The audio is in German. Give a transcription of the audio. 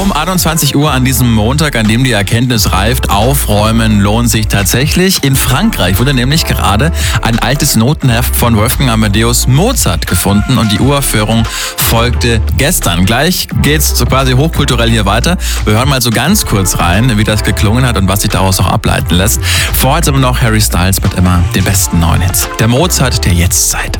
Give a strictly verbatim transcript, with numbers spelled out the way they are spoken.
Um einundzwanzig Uhr an diesem Montag, an dem die Erkenntnis reift, aufräumen lohnt sich tatsächlich. In Frankreich wurde nämlich gerade ein altes Notenheft von Wolfgang Amadeus Mozart gefunden und die Uraufführung folgte gestern. Gleich geht's so quasi hochkulturell hier weiter. Wir hören mal so ganz kurz rein, wie das geklungen hat und was sich daraus noch ableiten lässt. Vorher aber noch Harry Styles mit immer den besten neuen Hits. Der Mozart der Jetztzeit.